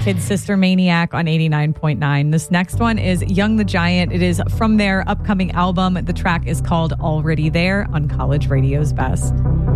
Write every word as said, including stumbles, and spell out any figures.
Kid Sister Maniac on eighty-nine point nine. This next one is Young the Giant. It is from their upcoming album. The track is called Already There on College Radio's Best.